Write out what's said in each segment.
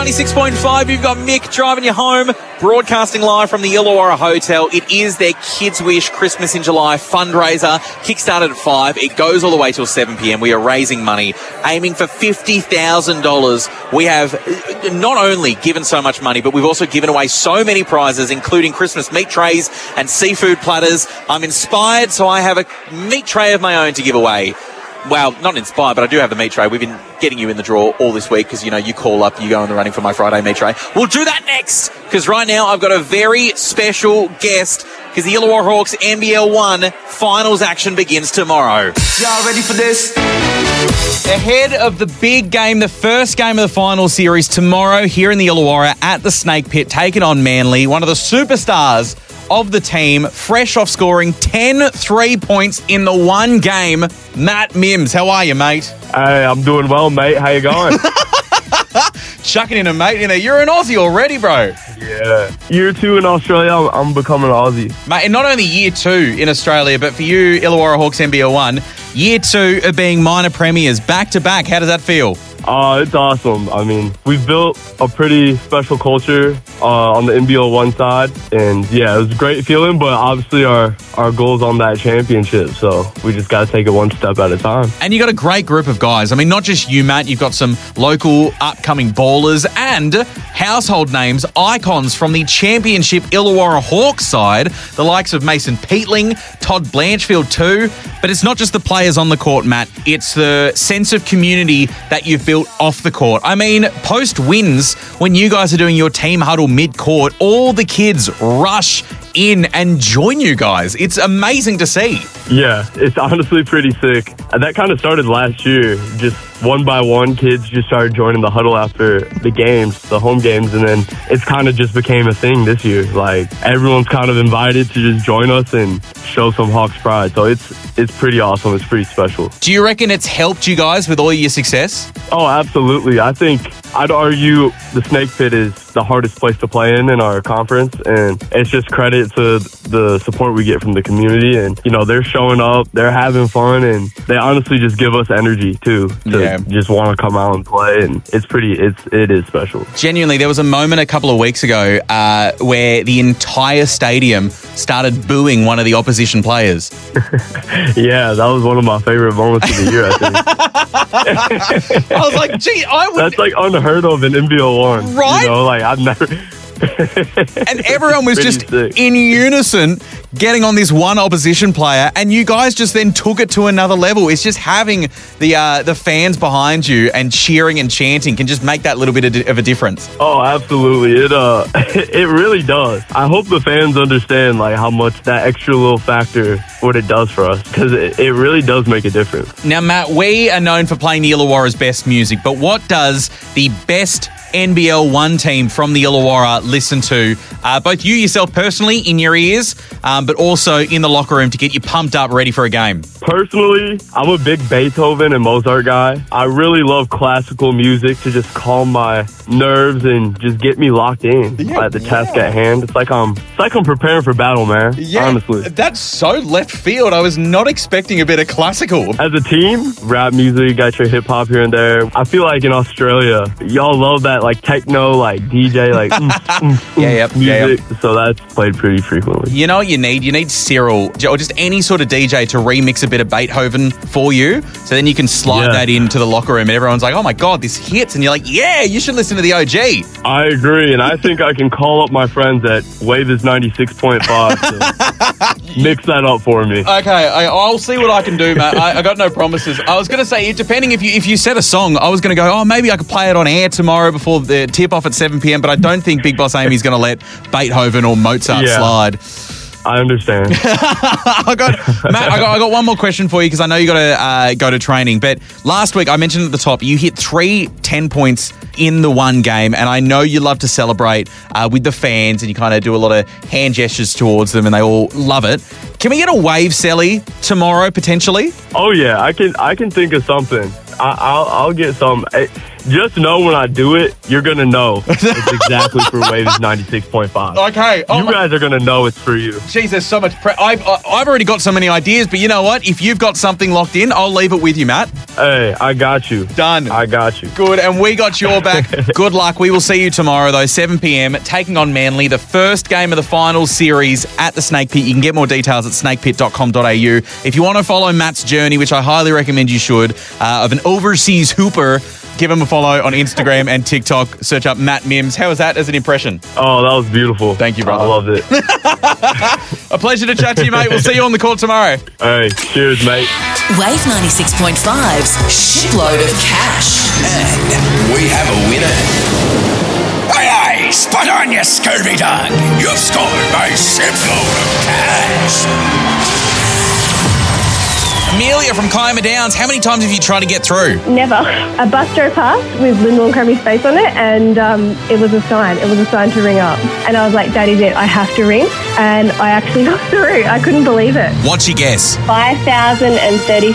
96.5, you've got Mick driving you home, broadcasting live from the Illawarra Hotel. It is their Kids Wish Christmas in July fundraiser, kickstarted at 5. It goes all the way till 7 p.m. We are raising money, aiming for $50,000. We have not only given so much money, but we've also given away so many prizes, including Christmas meat trays and seafood platters. I'm inspired, so I have a meat tray of my own to give away. Well, not inspired, but I do have the meat tray. We've been getting you in the draw all this week because, you call up, you go in the running for my Friday meat tray. We'll do that next because right now I've got a very special guest because the Illawarra Hawks NBL 1 finals action begins tomorrow. Y'all ready for this? Ahead of the big game, the first game of the final series tomorrow here in the Illawarra at the Snake Pit, taking on Manly, one of the superstars of the team, fresh off scoring 10 3-points in the one game. Matt Mims, how are you, mate? Hey, I'm doing well, mate. How you going? Chucking in a mate in there. You're an Aussie already, bro. Yeah. Year 2 in Australia, I'm becoming an Aussie. Mate, and not only year 2 in Australia, but for you, Illawarra Hawks NBL 1, year 2 of being minor premiers back-to-back. How does that feel? It's awesome. I mean, we've built a pretty special culture on the NBL 1 side. And, yeah, it was a great feeling, but obviously our goal's on that championship. So we just got to take it one step at a time. And you got a great group of guys. I mean, not just you, Matt. You've got some local upcoming ballers and household names, icons from the championship Illawarra Hawks side, the likes of Mason Peatling, Todd Blanchfield too. But it's not just the players on the court, Matt. It's the sense of community that you've built off the court. I mean, post-wins, when you guys are doing your team huddle mid-court, all the kids rush in and join you guys. It's amazing to see. Yeah, it's honestly pretty sick. And that kind of started last year. Just one by one, kids just started joining the huddle after the games, the home games, and then it's kind of just became a thing this year. Like, everyone's kind of invited to just join us and show some Hawks pride. So it's pretty awesome. It's pretty special. Do you reckon it's helped you guys with all your success? Oh, absolutely. I think I'd argue the Snake Pit is the hardest place to play in our conference, and it's just credit to the support we get from the community. And, they're showing up, they're having fun, and they honestly just give us energy, too, to just want to come out and play, and it is special. Genuinely, there was a moment a couple of weeks ago where the entire stadium started booing one of the opposition players. Yeah, that was one of my favorite moments of the year, I think. I was like, gee, That's like unheard of in NBL 1. Right? I've never... And everyone was just sick. in unison getting on this one opposition player, and you guys just then took it to another level. It's just having the fans behind you and cheering and chanting can just make that little bit of a difference. Oh, absolutely. It really does. I hope the fans understand how much that extra little factor, what it does for us, because it really does make a difference. Now, Matt, we are known for playing the Illawarra's best music, but what does the best NBL 1 team from the Illawarra listen to, both you yourself personally in your ears, but also in the locker room to get you pumped up, ready for a game? Personally, I'm a big Beethoven and Mozart guy. I really love classical music to just calm my nerves and just get me locked in at the task at hand. It's like I'm preparing for battle, man. Yeah, honestly. That's so left field. I was not expecting a bit of classical. As a team, rap music, got your hip hop here and there. I feel like in Australia, y'all love that techno, DJ, music. So that's played pretty frequently. You know what you need? You need Cyril or just any sort of DJ to remix a bit of Beethoven for you. So then you can slide that into the locker room and everyone's like, oh my God, this hits. And you're like, yeah, you should listen to the OG. I agree. And I think I can call up my friends at Wave is 96.5 to mix that up for me. Okay, I'll see what I can do, Matt. I got no promises. I was going to say, depending if you set a song, I was going to go, maybe I could play it on air tomorrow before the tip off at 7 p.m, but I don't think Big Boss Amy's going to let Beethoven or Mozart slide. I understand. I got one more question for you because I know you got to go to training. But last week, I mentioned at the top, you hit 3 10-points in the one game. And I know you love to celebrate with the fans and you kind of do a lot of hand gestures towards them and they all love it. Can we get a wave celly tomorrow, potentially? Oh, yeah. I can think of something. I'll get some. just know when I do it, you're going to know it's exactly for Waves 96.5. Okay. You guys are going to know it's for you. Jeez, there's so much I've already got so many ideas, but you know what? If you've got something locked in, I'll leave it with you, Matt. Hey, I got you. Done. I got you. Good, and we got your back. Good luck. We will see you tomorrow, though, 7 p.m, taking on Manly, the first game of the finals series at the Snake Pit. You can get more details at snakepit.com.au. If you want to follow Matt's journey, which I highly recommend you should, of an overseas hooper, give him a follow on Instagram and TikTok. Search up Matt Mims. How was that as an impression? Oh, that was beautiful. Thank you, brother. I loved it. A pleasure to chat to you, mate. We'll see you on the court tomorrow. Hey, cheers, mate. Wave 96.5's Shipload of Cash. And we have a winner. Aye, aye, spot on, you scurvy dog. You've scored my shipload of cash. Amelia from Kiama Downs, how many times have you tried to get through? Never. A bus drove past with Lyndall and Crummy's face on it, and it was a sign. It was a sign to ring up. And I was like, Daddy, I have to ring. And I actually got through. I couldn't believe it. What's your guess? $5,034.93.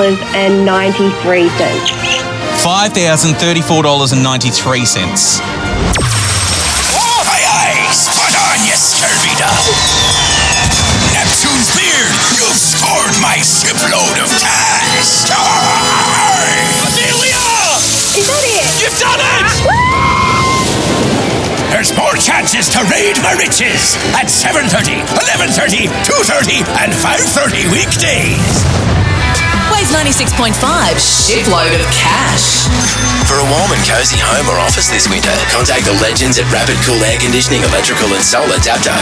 $5,034.93. Oh, aye, aye, spot on, you scurvy dog. Neptune's beard, you've scored my shipload of cash. Amelia! Is that it? You've done it! There's more chances to raid my riches at 7:30, 11:30, 2:30 and 5:30 weekdays. Wave 96.5 Shipload of Cash. For a warm and cozy home or office this winter, contact the legends at Rapid Cool Air Conditioning, Electrical and Solar Dapto.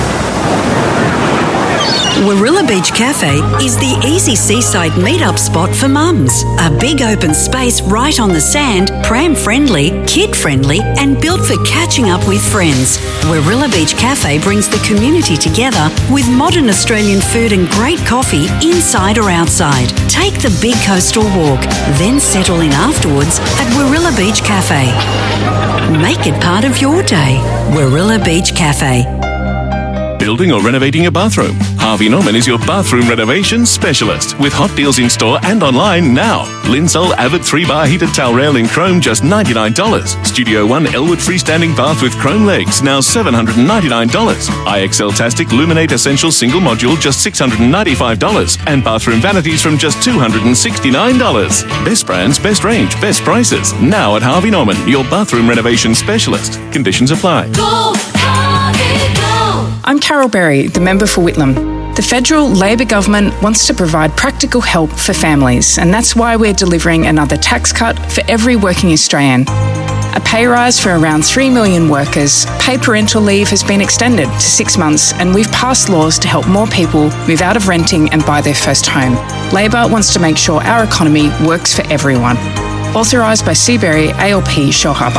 Warilla Beach Cafe is the easy seaside meet-up spot for mums. A big open space right on the sand, pram-friendly, kid-friendly and built for catching up with friends. Warilla Beach Cafe brings the community together with modern Australian food and great coffee inside or outside. Take the big coastal walk, then settle in afterwards at Warilla Beach Cafe. Make it part of your day. Warilla Beach Cafe. Building or renovating a bathroom? Harvey Norman is your bathroom renovation specialist with hot deals in store and online now. Linsol Avid 3-bar heated towel rail in chrome just $99. Studio One Elwood freestanding bath with chrome legs now $799. IXL Tastic Luminate Essential single module just $695. And bathroom vanities from just $269. Best brands, best range, best prices. Now at Harvey Norman, your bathroom renovation specialist. Conditions apply. Go, Harvey, go! I'm Carol Berry, the member for Whitlam. The federal Labor government wants to provide practical help for families, and that's why we're delivering another tax cut for every working Australian. A pay rise for around 3 million workers, paid parental leave has been extended to 6 months, and we've passed laws to help more people move out of renting and buy their first home. Labor wants to make sure our economy works for everyone. Authorised by Seabury ALP Shellharbour.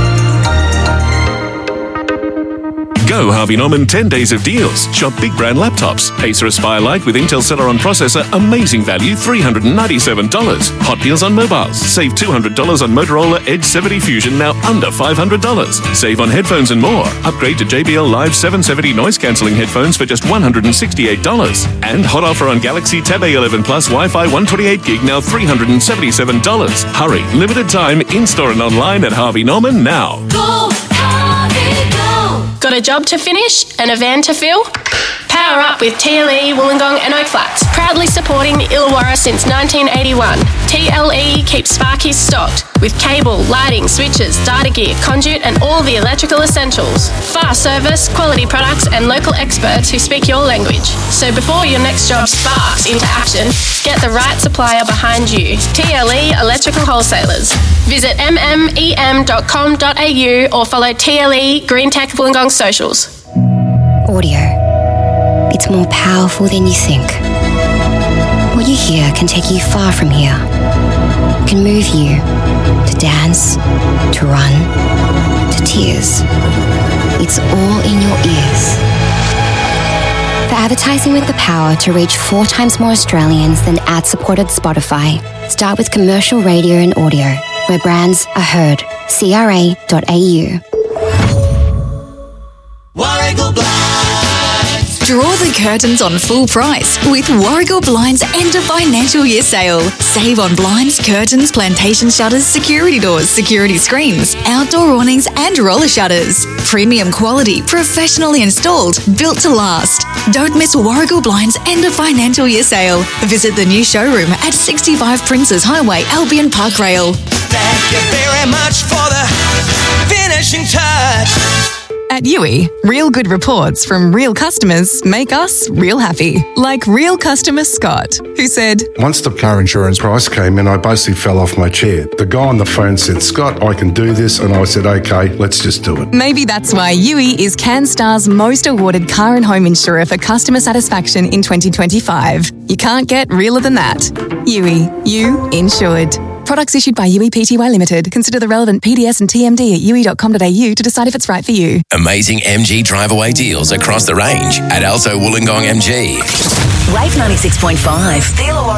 Go Harvey Norman 10 days of deals. Shop big brand laptops. Acer Aspire Lite with Intel Celeron processor, amazing value, $397. Hot deals on mobiles. Save $200 on Motorola Edge 70 Fusion, now under $500. Save on headphones and more. Upgrade to JBL Live 770 noise cancelling headphones for just $168. And hot offer on Galaxy Tab A11 Plus Wi-Fi 128 gig, now $377. Hurry, limited time, in-store and online at Harvey Norman now. Go, Harvey, go! Got a job to finish and a van to fill? Power up with TLE, Wollongong and Oak Flats. Proudly supporting the Illawarra since 1981. TLE keeps Sparkies stocked with cable, lighting, switches, data gear, conduit and all the electrical essentials. Fast service, quality products and local experts who speak your language. So before your next job sparks into action, get the right supplier behind you. TLE Electrical Wholesalers. Visit mmem.com.au or follow TLE Green Tech Wollongong socials. Audio. It's more powerful than you think. What you hear can take you far from here. It can move you to dance, to run, to tears. It's all in your ears. For advertising with the power to reach 4 times more Australians than ad-supported Spotify, start with commercial radio and audio, where brands are heard. CRA.au. Warragul Blacks. Draw the curtains on full price with Warragul Blinds end of financial year sale. Save on blinds, curtains, plantation shutters, security doors, security screens, outdoor awnings and roller shutters. Premium quality, professionally installed, built to last. Don't miss Warragul Blinds end of financial year sale. Visit the new showroom at 65 Princes Highway, Albion Park Rail. Thank you very much for the finishing touch. At Yui, real good reports from real customers make us real happy. Like real customer Scott, who said, once the car insurance price came in, I basically fell off my chair. The guy on the phone said, Scott, I can do this. And I said, okay, let's just do it. Maybe that's why Yui is CanStar's most awarded car and home insurer for customer satisfaction in 2025. You can't get realer than that. Yui, you insured. Products issued by Yui Pty Limited. Consider the relevant PDS and TMD at yui.com.au to decide if it's right for you. Amazing MG drive-away deals across the range at Alto Wollongong MG. Wave 96.5. The Illawarra